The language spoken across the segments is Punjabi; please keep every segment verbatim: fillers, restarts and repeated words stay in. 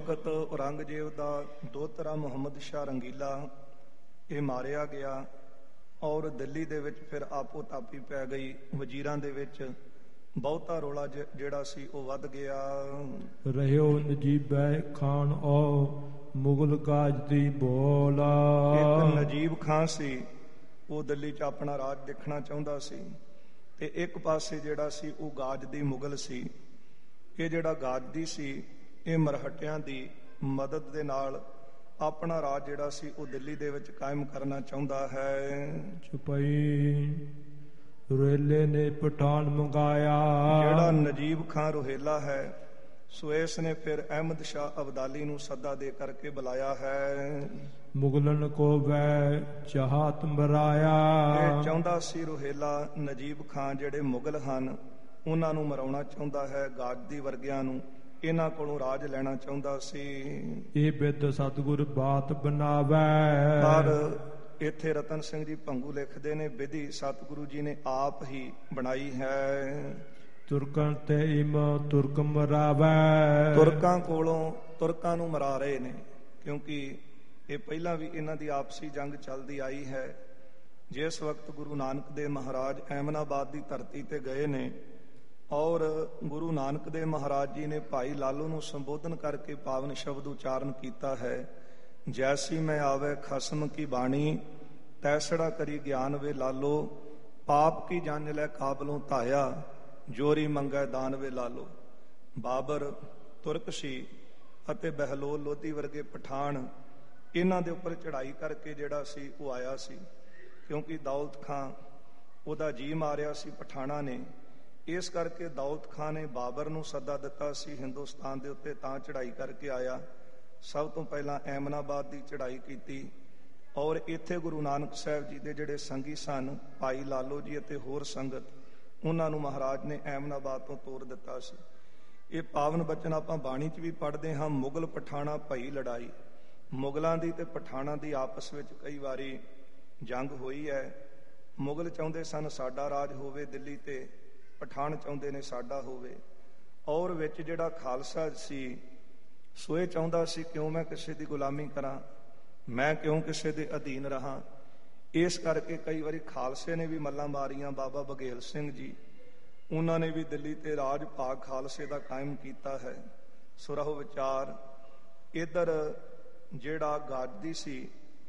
ਵਕਤ ਔਰੰਗਜ਼ੇਬ ਦਾ ਦੋਹਤਰਾ ਮੁਹੰਮਦ ਸ਼ਾਹ ਰੰਗੀਲਾ ਇਹ ਮਾਰਿਆ ਗਿਆ ਔਰ ਦਿੱਲੀ ਦੇ ਵਿੱਚ ਫਿਰ ਆਪੋ ਤਾਪੀ ਪੈ ਗਈ। ਵਜ਼ੀਰਾਂ ਦੇ ਵਿੱਚ ਬਹੁਤਾ ਰੌਲਾ ਜਿਹੜਾ ਸੀ ਉਹ ਵੱਧ ਗਿਆ। ਰਹਿਓ ਨਜੀਬੈ ਖਾਨ ਓ ਮੁਗਲ ਕਾਜ ਦੀ ਬੋਲਾ। ਇੱਕ ਨਜੀਬ ਖਾਨ ਸੀ, ਉਹ ਦਿੱਲੀ 'ਚ ਆਪਣਾ ਰਾਜ ਦੇਖਣਾ ਚਾਹੁੰਦਾ ਸੀ, ਤੇ ਇੱਕ ਪਾਸੇ ਜਿਹੜਾ ਸੀ ਉਹ ਗਾਜਦੀ ਮੁਗਲ ਸੀ। ਇਹ ਜਿਹੜਾ ਗਾਜਦੀ ਸੀ ਇਹ ਮਰਹਟਿਆਂ ਦੀ ਮਦਦ ਦੇ ਨਾਲ ਆਪਣਾ ਰਾਜ ਜਿਹੜਾ ਸੀ ਉਹ ਦਿੱਲੀ ਦੇ ਵਿੱਚ ਕਾਇਮ ਕਰਨਾ ਚਾਹੁੰਦਾ ਹੈ। ਚੁਪਈ ਰੋਹੇਲੇ ਨੇ ਪਠਾਨ ਮੰਗਾਇਆ। ਜਿਹੜਾ ਨਜੀਬ ਖਾਨ ਰੋਹੇਲਾ ਹੈ ਸੋ ਇਸ ਨੇ ਫਿਰ ਅਹਿਮਦ ਸ਼ਾਹ ਅਬਦਾਲੀ ਨੂੰ ਸੱਦਾ ਦੇ ਕਰਕੇ ਬੁਲਾਇਆ ਹੈ। ਮੁਗਲਨ ਕੋ ਵੈ ਚਾਹਤ ਮਰਾਇਆ। ਇਹ ਚਾਹੁੰਦਾ ਸੀ ਰੋਹੇਲਾ ਨਜੀਬ ਖਾਨ ਜਿਹੜੇ ਮੁਗਲ ਹਨ ਉਹਨਾਂ ਨੂੰ ਮਰਾਉਣਾ ਚਾਹੁੰਦਾ ਹੈ। ਗਾਜਦੀ ਵਰਗਿਆਂ ਨੂੰ ਇਹਨਾਂ ਕੋਲੋਂ ਰਾਜ ਲੈਣਾ ਚਾਹੁੰਦਾ ਸੀ। ਇਹ ਬਿਦ ਸਤਿਗੁਰ ਬਾਤ ਬਣਾਵੈ। ਪਰ ਇੱਥੇ ਰਤਨ ਸਿੰਘ ਜੀ ਭੰਗੂ ਲਿਖਦੇ ਨੇ ਵਿਧੀ ਸਤਿਗੁਰੂ ਜੀ ਨੇ ਆਪ ਹੀ ਬਣਾਈ ਹੈ। ਤੁਰਕਨ ਤੇ ਇਮ ਤੁਰਕ ਮਰਾਵੈ। ਤੁਰਕਾਂ ਕੋਲੋਂ ਤੁਰਕਾਂ ਨੂੰ ਮਰਾ ਰਹੇ ਨੇ, ਕਿਉਂਕਿ ਇਹ ਪਹਿਲਾਂ ਵੀ ਇਹਨਾਂ ਦੀ ਆਪਸੀ ਜੰਗ ਚੱਲਦੀ ਆਈ ਹੈ। ਜਿਸ ਵਕਤ ਗੁਰੂ ਨਾਨਕ ਦੇਵ ਮਹਾਰਾਜ ਐਮਨਾਬਾਦ ਦੀ ਧਰਤੀ ਤੇ ਗਏ ਨੇ ਔਰ ਗੁਰੂ ਨਾਨਕ ਦੇਵ ਮਹਾਰਾਜ ਜੀ ਨੇ ਭਾਈ ਲਾਲੋ ਨੂੰ ਸੰਬੋਧਨ ਕਰਕੇ ਪਾਵਨ ਸ਼ਬਦ ਉਚਾਰਨ ਕੀਤਾ ਹੈ। ਜੈਸੀ ਮੈਂ ਆਵੇ ਖਸਮ ਕੀ ਬਾਣੀ ਤੈਸੜਾ ਕਰੀ ਗਿਆਨ ਵੇ ਲਾਲੋ। ਪਾਪ ਕੀ ਜਾਣ ਲੈ ਕਾਬਲੋਂ ਧਾਇਆ ਜੋਰੀ ਮੰਗੈ ਦਾਨ ਵੇ ਲਾਲੋ। ਬਾਬਰ ਤੁਰਕ ਸੀ ਅਤੇ ਬਹਿਲੋਲ ਲੋਧੀ ਵਰਗੇ ਪਠਾਨ ਇਹਨਾਂ ਦੇ ਉੱਪਰ ਚੜ੍ਹਾਈ ਕਰਕੇ ਜਿਹੜਾ ਸੀ ਉਹ ਆਇਆ ਸੀ, ਕਿਉਂਕਿ ਦੌਲਤ ਖਾਂ ਉਹਦਾ ਜੀ ਮਾਰਿਆ ਸੀ ਪਠਾਨਾਂ ਨੇ। ਇਸ ਕਰਕੇ ਦੌਲਤ ਖਾਂ ਨੇ ਬਾਬਰ ਨੂੰ ਸੱਦਾ ਦਿੱਤਾ ਸੀ ਹਿੰਦੁਸਤਾਨ ਦੇ ਉੱਤੇ, ਤਾਂ ਚੜ੍ਹਾਈ ਕਰਕੇ ਆਇਆ। ਸਭ ਤੋਂ ਪਹਿਲਾਂ ਐਮਨਾਬਾਦ ਦੀ ਚੜ੍ਹਾਈ ਕੀਤੀ ਔਰ ਇੱਥੇ ਗੁਰੂ ਨਾਨਕ ਸਾਹਿਬ ਜੀ ਦੇ ਜਿਹੜੇ ਸੰਗੀ ਸਨ ਭਾਈ ਲਾਲੋ ਜੀ ਅਤੇ ਹੋਰ ਸੰਗਤ, ਉਹਨਾਂ ਨੂੰ ਮਹਾਰਾਜ ਨੇ ਐਮਨਾਬਾਦ ਤੋਂ ਤੋਰ ਦਿੱਤਾ ਸੀ। ਇਹ ਪਾਵਨ ਬਚਨ ਆਪਾਂ ਬਾਣੀ 'ਚ ਵੀ ਪੜ੍ਹਦੇ ਹਾਂ। ਮੁਗਲ ਪਠਾਣਾ ਭਈ ਲੜਾਈ। ਮੁਗਲਾਂ ਦੀ ਤੇ ਪਠਾਣਾ ਦੀ ਆਪਸ ਵਿੱਚ ਕਈ ਵਾਰੀ ਜੰਗ ਹੋਈ ਹੈ। ਮੁਗਲ ਚਾਹੁੰਦੇ ਸਨ ਸਾਡਾ ਰਾਜ ਹੋਵੇ ਦਿੱਲੀ ਤੇ, ਪਠਾਨ ਚਾਹੁੰਦੇ ਨੇ ਸਾਡਾ ਹੋਵੇ। ਔਰ ਵਿੱਚ ਜਿਹੜਾ ਖਾਲਸਾ ਸੀ ਸੋ ਇਹ ਚਾਹੁੰਦਾ ਸੀ ਕਿਉਂ ਮੈਂ ਕਿਸੇ ਦੀ ਗੁਲਾਮੀ ਕਰਾਂ, ਮੈਂ ਕਿਉਂ ਕਿਸੇ ਦੇ ਅਧੀਨ ਰਹਾਂ। ਇਸ ਕਰਕੇ ਕਈ ਵਾਰੀ ਖਾਲਸੇ ਨੇ ਵੀ ਮੱਲਾਂ ਮਾਰੀਆਂ। ਬਾਬਾ ਬਘੇਲ ਸਿੰਘ ਜੀ ਉਹਨਾਂ ਨੇ ਵੀ ਦਿੱਲੀ ਤੇ ਰਾਜ ਭਾਗ ਖਾਲਸੇ ਦਾ ਕਾਇਮ ਕੀਤਾ ਹੈ। ਸੁਰਹੁ ਵਿਚਾਰ ਇੱਧਰ ਜਿਹੜਾ ਗਾਜਦੀ ਸੀ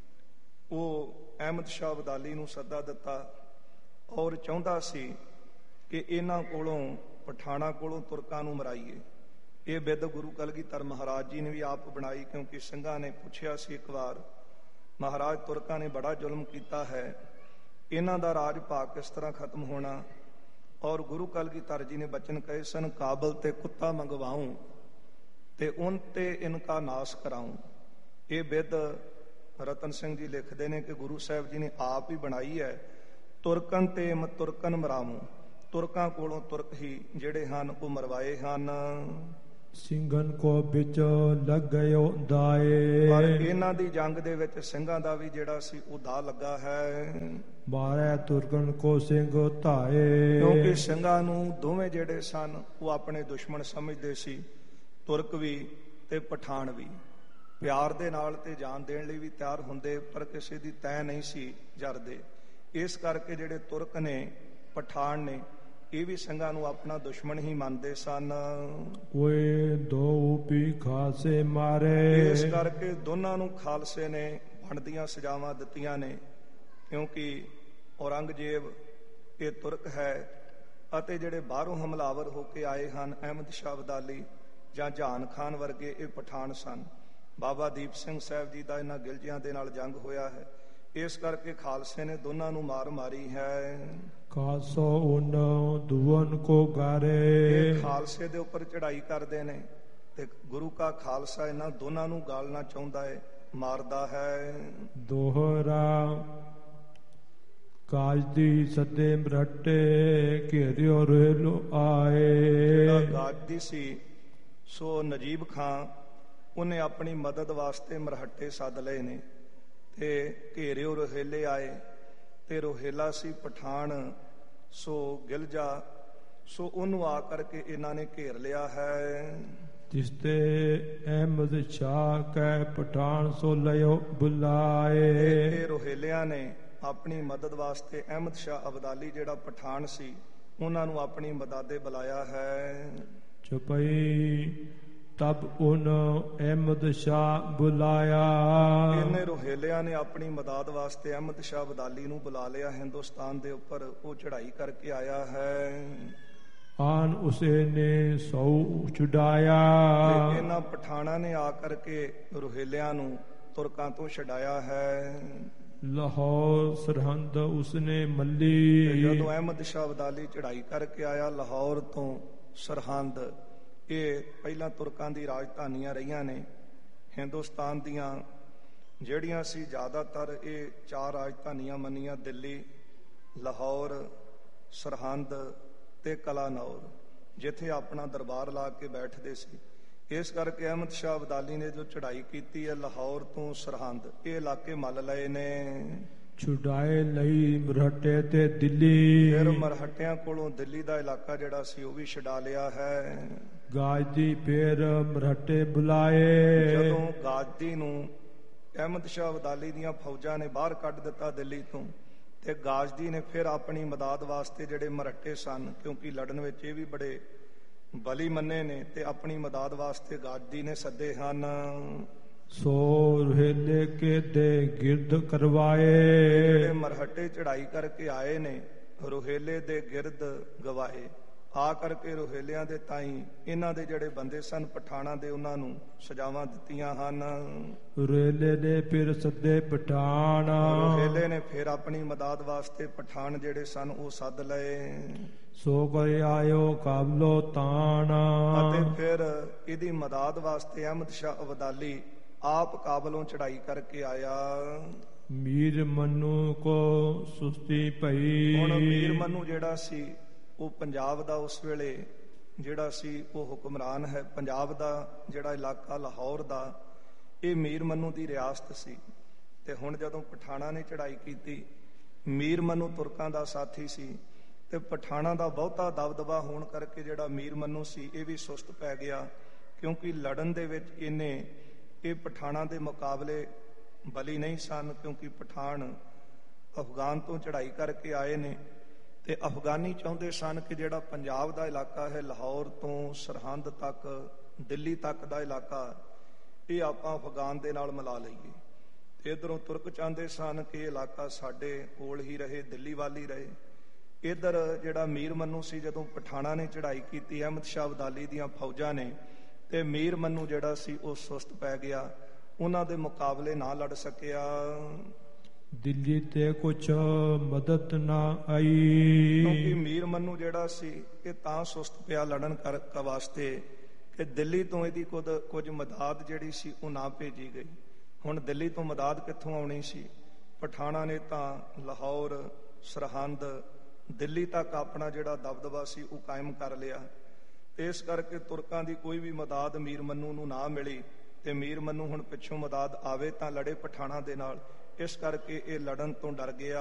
ਉਹ ਅਹਿਮਦ ਸ਼ਾਹ ਅਬਦਾਲੀ ਨੂੰ ਸੱਦਾ ਦਿੱਤਾ ਔਰ ਚਾਹੁੰਦਾ ਸੀ ਕਿ ਇਹਨਾਂ ਕੋਲੋਂ ਪਠਾਣਾ ਕੋਲੋਂ ਤੁਰਕਾਂ ਨੂੰ ਮਰਾਈਏ। ਇਹ ਬਿੱਦ ਗੁਰੂ ਕਲਗੀਧਰ ਮਹਾਰਾਜ ਜੀ ਨੇ ਵੀ ਆਪ ਬਣਾਈ, ਕਿਉਂਕਿ ਸਿੰਘਾਂ ਨੇ ਪੁੱਛਿਆ ਸੀ ਇੱਕ ਵਾਰ ਮਹਾਰਾਜ ਤੁਰਕਾਂ ਨੇ ਬੜਾ ਜ਼ੁਲਮ ਕੀਤਾ ਹੈ, ਇਹਨਾਂ ਦਾ ਰਾਜ ਭਾਗ ਕਿਸ ਤਰ੍ਹਾਂ ਖਤਮ ਹੋਣਾ। ਔਰ ਗੁਰੂ ਕਲਗੀਧਰ ਜੀ ਨੇ ਬਚਨ ਕਹੇ ਸਨ ਕਾਬਲ ਤੇ ਕੁੱਤਾ ਮੰਗਵਾऊं ਤੇ ਉਨ ਤੇ ਇਨਕਾ ਨਾਸ ਕਰਾऊं। ਇਹ ਬਿੱਦ ਰਤਨ ਸਿੰਘ ਜੀ ਲਿਖਦੇ ਨੇ ਕਿ ਗੁਰੂ ਸਾਹਿਬ ਜੀ ਨੇ ਆਪ ਹੀ ਬਣਾਈ ਹੈ। ਤੁਰਕਨ ਤੇ ਮ ਤੁਰਕਨ ਮਰਾਵੂੰ। ਤੁਰਕਾਂ ਕੋਲੋਂ ਤੁਰਕ ਹੀ ਜਿਹੜੇ ਹਨ ਉਹ ਮਰਵਾਏ ਹਨ। ਸਿੰਘਨ ਕੋ ਵਿੱਚ ਲੱਗ ਗਇਓ ਦਾਏ। ਪਰ ਇਹਨਾਂ ਦੀ ਜੰਗ ਦੇ ਵਿੱਚ ਸਿੰਘਾਂ ਦਾ ਵੀ ਜਿਹੜਾ ਸੀ ਉਹ ਦਾ ਲੱਗਾ ਹੈ। ਮਾਰੇ ਤੁਰਕਨ ਕੋ ਸਿੰਘ ਧਾਏ। ਕਿਉਂਕਿ ਸਿੰਘਾਂ ਨੂੰ ਦੋਵੇਂ ਜਿਹੜੇ ਸਨ ਉਹ ਆਪਣੇ ਦੁਸ਼ਮਣ ਸਮਝਦੇ ਸੀ, ਤੁਰਕ ਵੀ ਤੇ ਪਠਾਨ ਵੀ। ਪਿਆਰ ਦੇ ਨਾਲ ਤੇ ਜਾਨ ਦੇਣ ਲਈ ਵੀ ਤਿਆਰ ਹੁੰਦੇ, ਪਰ ਕਿਸੇ ਦੀ ਤੈਅ ਨਹੀਂ ਸੀ ਜਰਦੇ। ਇਸ ਕਰਕੇ ਜਿਹੜੇ ਤੁਰਕ ਨੇ ਪਠਾਨ ਨੇ ਇਹ ਵੀ ਸਿੰਘਾਂ ਨੂੰ ਆਪਣਾ ਦੁਸ਼ਮਣ ਹੀ ਮੰਨਦੇ ਸਨ। ਓਏ ਦੋ ਪੀ ਖਾਸੇ ਮਾਰੇ। ਇਸ ਕਰਕੇ ਦੋਨਾਂ ਨੂੰ ਖਾਲਸੇ ਨੇ ਬਣਦੀਆਂ ਸਜ਼ਾਵਾਂ ਦਿੱਤੀਆਂ ਨੇ, ਕਿਉਂਕਿ ਔਰੰਗਜ਼ੇਬ ਇਹ ਤੁਰਕ ਹੈ ਅਤੇ ਜਿਹੜੇ ਬਾਹਰੋਂ ਹਮਲਾਵਰ ਹੋ ਕੇ ਆਏ ਹਨ ਅਹਿਮਦ ਸ਼ਾਹ ਅਬਦਾਲੀ ਜਾਂ ਜਹਾਨ ਖਾਨ ਵਰਗੇ ਇਹ ਪਠਾਨ ਸਨ। ਬਾਬਾ ਦੀਪ ਸਿੰਘ ਸਾਹਿਬ ਜੀ ਦਾ ਇਹਨਾਂ ਗਿਲਜੀਆਂ ਦੇ ਨਾਲ ਜੰਗ ਹੋਇਆ ਹੈ। ਇਸ ਕਰਕੇ ਖਾਲਸੇ ਨੇ ਦੋਨਾਂ ਨੂੰ ਮਾਰ ਮਾਰੀ ਹੈ। ਖਾਸੋ ਉਨ ਦੁਵਨ ਕੋ ਗਾਰੇ। ਇਹ ਖਾਲਸੇ ਦੇ ਉੱਪਰ ਚੜ੍ਹਾਈ ਕਰਦੇ ਨੇ ਤੇ ਗੁਰੂ ਕਾ ਖਾਲਸਾ ਇਹਨਾਂ ਦੋਨਾਂ ਨੂੰ ਗਾਲਣਾ ਚਾਹੁੰਦਾ ਹੈ, ਮਾਰਦਾ ਹੈ। ਦੋਹਰਾ ਕਾਜ ਦੀ ਸੱਦੇ ਮਰਟੇ ਘੇਰਿਓ ਰੇਲੋ ਆਏ। ਗਾਜਦੀ ਸੀ ਸੋ ਨਜੀਬ ਖਾਂ ਉਹਨੇ ਆਪਣੀ ਮਦਦ ਵਾਸਤੇ ਮਰਹੱਟੇ ਸੱਦ ਲਏ ਨੇ ਤੇ ਘੇਰਿਓ ਰੋਹੇਲੇ ਆਏ। ਤੇ ਰੋਹੇਲਾ ਸੀ ਪਠਾਨ ਸੋ ਗਿਲਜਾ, ਸੋ ਉਹਨੂੰ ਆ ਕਰਕੇ ਇਹਨਾਂ ਨੇ ਘੇਰ ਲਿਆ ਹੈ। ਤਿਸਤੇ ਅਹਿਮਦ ਸ਼ਾਹ ਕੈ ਪਠਾਨ ਸੋ ਲਿਓ ਬੁਲਾਏ। ਇਹ ਰੋਹੇਲਿਆਂ ਨੇ ਆਪਣੀ ਮਦਦ ਵਾਸਤੇ ਅਹਿਮਦ ਸ਼ਾਹ ਅਬਦਾਲੀ ਜਿਹੜਾ ਪਠਾਨ ਸੀ ਉਹਨਾਂ ਨੂੰ ਆਪਣੀ ਮਦਦ ਬੁਲਾਇਆ ਹੈ। ਚੁਪਈ ਤਬ ਉਨ ਅਹਿਮਦ ਸ਼ਾਹ ਬੁਲਾਇਆ। ਇਹਨੇ ਰੋਹੇਲਿਆਂ ਨੇ ਆਪਣੀ ਮਦਦ ਵਾਸਤੇ ਅਹਿਮਦ ਸ਼ਾਹ ਅਬਦਾਲੀ ਨੂੰ ਬੁਲਾ ਲਿਆ। ਹਿੰਦੁਸਤਾਨ ਦੇ ਉੱਪਰ ਉਹ ਚੜ੍ਹਾਈ ਕਰਕੇ ਆਇਆ ਹੈ। ਆਨ ਉਸੇ ਨੇ ਸੌ ਛੁਡਾਇਆ। ਇਹਨਾਂ ਪਠਾਣਾ ਨੇ ਆ ਕਰਕੇ ਰੋਹੇਲਿਆਂ ਨੂੰ ਤੁਰਕਾਂ ਤੋਂ ਛਡਾਇਆ ਹੈ। ਲਾਹੌਰ ਸਰਹੰਦ ਉਸਨੇ ਮੱਲੀ। ਜਦੋਂ ਅਹਿਮਦ ਸ਼ਾਹ ਅਬਦਾਲੀ ਚੜ੍ਹਾਈ ਕਰਕੇ ਆਇਆ ਲਾਹੌਰ ਤੋਂ ਸਰਹੰਦ, ਇਹ ਪਹਿਲਾਂ ਤੁਰਕਾਂ ਦੀ ਰਾਜਧਾਨੀਆਂ ਰਹੀਆਂ ਨੇ। ਹਿੰਦੁਸਤਾਨ ਦੀਆਂ ਜਿਹੜੀਆਂ ਸੀ ਜ਼ਿਆਦਾਤਰ ਇਹ ਚਾਰ ਰਾਜਧਾਨੀਆਂ ਮੰਨੀਆਂ, ਦਿੱਲੀ, ਲਾਹੌਰ, ਸਰਹੰਦ ਤੇ ਕਲਾਨੌਰ, ਜਿੱਥੇ ਆਪਣਾ ਦਰਬਾਰ ਲਾ ਕੇ ਬੈਠਦੇ ਸੀ। ਇਸ ਕਰਕੇ ਅਹਿਮਦ ਸ਼ਾਹ ਅਬਦਾਲੀ ਨੇ ਜੋ ਚੜ੍ਹਾਈ ਕੀਤੀ ਹੈ ਲਾਹੌਰ ਤੋਂ ਸਰਹੰਦ, ਇਹ ਇਲਾਕੇ ਮੱਲ ਲਏ ਨੇ। ਛੁਡਾਏ ਲਈ ਮਰਹਟੇ ਤੇ ਦਿੱਲੀ। ਫਿਰ ਮਰਹਟਿਆਂ ਕੋਲੋਂ ਦਿੱਲੀ ਦਾ ਇਲਾਕਾ ਜਿਹੜਾ ਸੀ ਉਹ ਵੀ ਛਡਾ ਲਿਆ ਹੈ। ਗਾਜਦੀ ਫੇਰ ਮਰਹਟੇ ਬੁਲਾਏ। ਜਦੋਂ ਗਾਜਦੀ ਨੂੰ ਅਹਿਮਦ ਸ਼ਾਹ ਅਬਦਾਲੀ ਦੀਆਂ ਫੌਜਾਂ ਨੇ ਬਾਹਰ ਕੱਢ ਦਿੱਤਾ ਦਿੱਲੀ ਤੋਂ, ਤੇ ਗਾਜਦੀ ਨੇ ਫਿਰ ਆਪਣੀ ਮਦਦ ਵਾਸਤੇ ਜਿਹੜੇ ਮਰਹੱਟੇ ਸਨ, ਕਿਉਂਕਿ ਲੜਨ ਵਿੱਚ ਇਹ ਵੀ ਬੜੇ ਬਲੀ ਮੰਨੇ ਨੇ, ਤੇ ਆਪਣੀ ਮਦਦ ਵਾਸਤੇ ਗਾਜਦੀ ਨੇ ਸੱਦੇ ਹਨ। ਸੋ ਰੋਹੇਲੇ ਕੇ ਦੇ ਗਿਰਦ ਕਰਵਾਏ। ਜਿਹੜੇ ਮਰਹੱਟੇ ਚੜ੍ਹਾਈ ਕਰਕੇ ਆਏ ਨੇ ਰੋਹੇਲੇ ਦੇ ਗਿਰਦ ਗਵਾਏ। ਆ ਕਰਕੇ ਰੋਹੇਲਿਆਂ ਦੇ ਤਾਈਂ ਇਹਨਾਂ ਦੇ ਜਿਹੜੇ ਬੰਦੇ ਸਨ ਪਠਾਣਾ ਦੇ, ਉਹਨਾਂ ਨੂੰ ਸਜ਼ਾਵਾਂ ਦਿੱਤੀਆਂ ਹਨ। ਰੋਹੇਲੇ ਨੇ ਫਿਰ ਸੱਦੇ ਪਠਾਣ। ਰੋਹੇਲੇ ਨੇ ਫਿਰ ਆਪਣੀ ਮਦਦ ਵਾਸਤੇ ਪਠਾਨ ਜਿਹੜੇ ਸਨ ਉਹ ਸੱਦ ਲਏ। ਸੋ ਕਰ ਆਇਓ ਕਾਬਲੋ ਤਾਣ। ਅਤੇ ਫਿਰ ਇਹਦੀ ਮਦਦ ਵਾਸਤੇ ਅਹਿਮਦ ਸ਼ਾਹ ਅਬਦਾਲੀ ਆਪ ਕਾਬਲੋਂ ਚੜ੍ਹਾਈ ਕਰਕੇ ਆਇਆ। ਮੀਰ ਮਨੂ ਕੋ ਸੁਸਤੀ ਪਈ। ਹੁਣ ਮੀਰ ਮਨੂ ਜਿਹੜਾ ਸੀ ਉਹ ਪੰਜਾਬ ਦਾ ਉਸ ਵੇਲੇ ਜਿਹੜਾ ਸੀ ਉਹ ਹੁਕਮਰਾਨ ਹੈ। ਪੰਜਾਬ ਦਾ ਜਿਹੜਾ ਇਲਾਕਾ ਲਾਹੌਰ ਦਾ, ਇਹ ਮੀਰ ਮਨੂ ਦੀ ਰਿਆਸਤ ਸੀ। ਤੇ ਹੁਣ ਜਦੋਂ ਪਠਾਣਾ ਨੇ ਚੜ੍ਹਾਈ ਕੀਤੀ, ਮੀਰ ਮਨੂ ਤੁਰਕਾਂ ਦਾ ਸਾਥੀ ਸੀ, ਤੇ ਪਠਾਣਾ ਦਾ ਬਹੁਤਾ ਦਬਦਬਾ ਹੋਣ ਕਰਕੇ ਜਿਹੜਾ ਮੀਰ ਮਨੂ ਸੀ ਇਹ ਵੀ ਸੁਸਤ ਪੈ ਗਿਆ, ਕਿਉਂਕਿ ਲੜਨ ਦੇ ਵਿੱਚ ਇਹਨੇ ਇਹ ਪਠਾਣਾ ਦੇ ਮੁਕਾਬਲੇ ਬਲੀ ਨਹੀਂ ਸਨ, ਕਿਉਂਕਿ ਪਠਾਨ ਅਫਗਾਨ ਤੋਂ ਚੜ੍ਹਾਈ ਕਰਕੇ ਆਏ ਨੇ। ਤੇ ਅਫਗਾਨੀ ਚਾਹੁੰਦੇ ਸਨ ਕਿ ਜਿਹੜਾ ਪੰਜਾਬ ਦਾ ਇਲਾਕਾ ਹੈ ਲਾਹੌਰ ਤੋਂ ਸਰਹੰਦ ਤੱਕ, ਦਿੱਲੀ ਤੱਕ ਦਾ ਇਲਾਕਾ, ਇਹ ਆਪਾਂ ਅਫਗਾਨ ਦੇ ਨਾਲ ਮਿਲਾ ਲਈਏ। ਤੇ ਇੱਧਰੋਂ ਤੁਰਕ ਚਾਹੁੰਦੇ ਸਨ ਕਿ ਇਹ ਇਲਾਕਾ ਸਾਡੇ ਕੋਲ ਹੀ ਰਹੇ, ਦਿੱਲੀ ਵੱਲ ਹੀ ਰਹੇ। ਇੱਧਰ ਜਿਹੜਾ ਮੀਰ ਮਨੂ ਸੀ, ਜਦੋਂ ਪਠਾਣਾ ਨੇ ਚੜ੍ਹਾਈ ਕੀਤੀ ਅਹਿਮਦ ਸ਼ਾਹ ਅਬਦਾਲੀ ਦੀਆਂ ਫੌਜਾਂ ਨੇ, ਤੇ ਮੀਰ ਮਨੂ ਜਿਹੜਾ ਸੀ ਉਹ ਸੁਸਤ ਪੈ ਗਿਆ, ਉਹਨਾਂ ਦੇ ਮੁਕਾਬਲੇ ਨਾ ਲੜ ਸਕਿਆ। ਦਿੱਲੀ ਤੇ ਕੁਛ ਮਦਦ ਨਾ ਆਈ। ਕਿਉਂਕਿ ਮੀਰ ਮਨੂ ਜਿਹੜਾ ਸੀ ਇਹ ਤਾਂ ਸੁਸਤ ਪਿਆ ਲੜਨ ਕਰ ਵਾਸਤੇ ਕਿ ਦਿੱਲੀ ਤੋਂ ਇਹਦੀ ਕੁਝ ਕੁਝ ਮਦਦ ਜਿਹੜੀ ਸੀ ਉਹ ਨਾ ਭੇਜੀ ਗਈ। ਹੁਣ ਦਿੱਲੀ ਤੋਂ ਮਦਦ ਕਿੱਥੋਂ ਆਉਣੀ ਸੀ? ਪਠਾਣਾ ਨੇ ਤਾਂ ਲਾਹੌਰ, ਸਰਹੰਦ, ਦਿੱਲੀ ਤੱਕ ਆਪਣਾ ਜਿਹੜਾ ਦਬਦਬਾ ਸੀ ਉਹ ਕਾਇਮ ਕਰ ਲਿਆ। ਇਸ ਕਰਕੇ ਤੁਰਕਾਂ ਦੀ ਕੋਈ ਵੀ ਮਦਦ ਮੀਰ ਮਨੂ ਨੂੰ ਨਾ ਮਿਲੀ, ਤੇ ਮੀਰ ਮਨੂ ਹੁਣ ਪਿੱਛੋਂ ਮਦਦ ਆਵੇ ਤਾਂ ਲੜੇ ਪਠਾਣਾ ਦੇ ਨਾਲ। ਇਸ ਕਰਕੇ ਇਹ ਲੜਨ ਤੋਂ ਡਰ ਗਿਆ।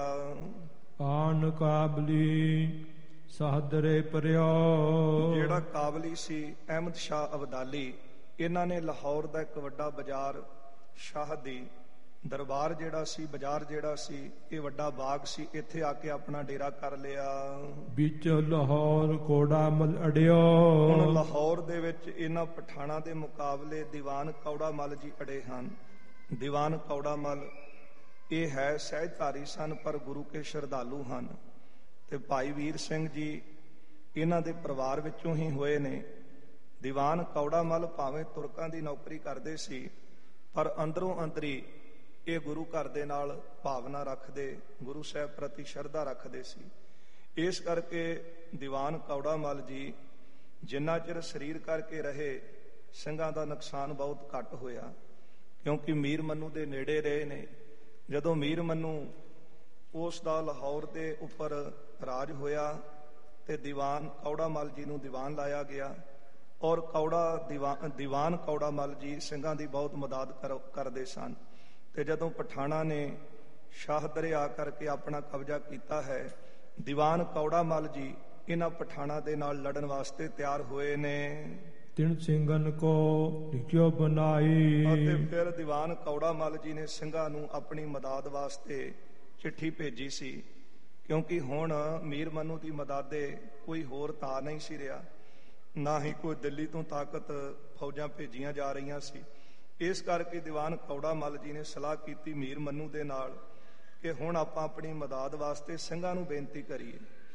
ਆਨ ਕਾਬਲੀ ਸਾਹਦਰੇ ਪਰਿਓ। ਜਿਹੜਾ ਕਾਬਲੀ ਸੀ ਅਹਿਮਦ ਸ਼ਾਹ ਅਬਦਾਲੀ, ਇਹਨਾਂ ਨੇ ਲਾਹੌਰ ਦਾ ਇੱਕ ਵੱਡਾ ਬਾਜ਼ਾਰ, ਸ਼ਾਹ ਦੀ ਦਰਬਾਰ ਜਿਹੜਾ ਸੀ, ਬਾਜ਼ਾਰ ਜਿਹੜਾ ਸੀ, ਇਹ ਵੱਡਾ ਬਾਗ ਸੀ, ਇੱਥੇ ਆ ਕੇ ਆਪਣਾ ਡੇਰਾ ਕਰ ਲਿਆ। ਵਿੱਚ ਲਾਹੌਰ ਕੋੜਾ ਮਲ ਅੜਿਓ। ਹੁਣ ਲਾਹੌਰ ਦੇ ਵਿੱਚ ਇਹਨਾਂ ਪਠਾਣਾ ਦੇ ਮੁਕਾਬਲੇ ਦੀਵਾਨ ਕੌੜਾ ਮਲ ਜੀ ਅੜੇ ਹਨ। ਦੀਵਾਨ ਕੌੜਾ ਮਲ ਇਹ ਹੈ ਸਹਿਜਧਾਰੀ ਸਨ, ਪਰ ਗੁਰੂ ਕੇ ਸ਼ਰਧਾਲੂ ਹਨ। ਤੇ ਭਾਈ ਵੀਰ ਸਿੰਘ ਜੀ ਇਹਨਾਂ ਦੇ ਪਰਿਵਾਰ ਵਿੱਚੋਂ ਹੀ ਹੋਏ ਨੇ। ਦੀਵਾਨ ਕੌੜਾ ਮਲ ਭਾਵੇਂ ਤੁਰਕਾਂ ਦੀ ਨੌਕਰੀ ਕਰਦੇ ਸੀ, ਪਰ ਅੰਦਰੋਂ ਅੰਦਰੀ ਇਹ ਗੁਰੂ ਘਰ ਦੇ ਨਾਲ ਭਾਵਨਾ ਰੱਖਦੇ, ਗੁਰੂ ਸਾਹਿਬ ਪ੍ਰਤੀ ਸ਼ਰਧਾ ਰੱਖਦੇ ਸੀ। ਇਸ ਕਰਕੇ ਦੀਵਾਨ ਕੌੜਾ ਮਲ ਜੀ ਜਿੰਨਾ ਚਿਰ ਸਰੀਰ ਕਰਕੇ ਰਹੇ, ਸਿੰਘਾਂ ਦਾ ਨੁਕਸਾਨ ਬਹੁਤ ਘੱਟ ਹੋਇਆ, ਕਿਉਂਕਿ ਮੀਰ ਮਨੂ ਦੇ ਨੇੜੇ ਰਹੇ ਨੇ। ਜਦੋਂ ਮੀਰ ਮਨੂ ਉਸ ਦਾ ਲਾਹੌਰ ਦੇ ਉੱਪਰ ਰਾਜ ਹੋਇਆ ਤੇ ਦੀਵਾਨ ਕੌੜਾ ਮਲ ਜੀ ਨੂੰ ਦੀਵਾਨ ਲਾਇਆ ਗਿਆ, ਔਰ ਕੌੜਾ ਦੀਵਾਨ ਦੀਵਾਨ ਕੌੜਾ ਮਲ ਜੀ ਸਿੰਘਾਂ ਦੀ ਬਹੁਤ ਮਦਦ ਕਰਦੇ ਸਨ। ਤੇ ਜਦੋਂ ਪਠਾਣਾ ਨੇ ਸ਼ਾਹਦਰੇ ਆ ਕਰਕੇ ਆਪਣਾ ਕਬਜ਼ਾ ਕੀਤਾ ਹੈ, ਦੀਵਾਨ ਕੌੜਾ ਮਲ ਜੀ ਇਹਨਾਂ ਪਠਾਣਾ ਦੇ ਨਾਲ ਲੜਨ ਵਾਸਤੇ ਤਿਆਰ ਹੋਏ ਨੇ। ਤਿਨ ਸਿੰਘਨ ਕੋ ਲਿਖਿਓ ਬਣਾਈ। ਅਤੇ ਫਿਰ ਦੀਵਾਨ ਕੌੜਾ ਮੱਲ ਜੀ ਨੇ ਸਿੰਘਾਂ ਨੂੰ ਆਪਣੀ ਮਦਦ ਵਾਸਤੇ ਚਿੱਠੀ ਭੇਜੀ ਸੀ, ਕਿਉਂਕਿ ਹੁਣ ਮੀਰ ਮਨੂ ਦੀ ਮਦਦੇ ਕੋਈ ਹੋਰ ਤਾਂ ਨਹੀਂ ਸੀ ਰਿਹਾ, ਨਾ ਹੀ ਕੋਈ ਦਿੱਲੀ ਤੋਂ ਤਾਕਤ ਫੌਜਾਂ ਭੇਜੀਆਂ ਜਾ ਰਹੀਆਂ ਸੀ। ਇਸ ਕਰਕੇ ਦੀਵਾਨ ਕੌੜਾ ਮੱਲ ਜੀ ਨੇ ਸਲਾਹ ਕੀਤੀ ਮੀਰ ਮਨੂ ਦੇ ਨਾਲ ਕਿ ਹੁਣ ਆਪਾਂ ਆਪਣੀ ਮਦਦ ਵਾਸਤੇ ਸਿੰਘਾਂ ਨੂੰ ਬੇਨਤੀ ਕਰੀਏ।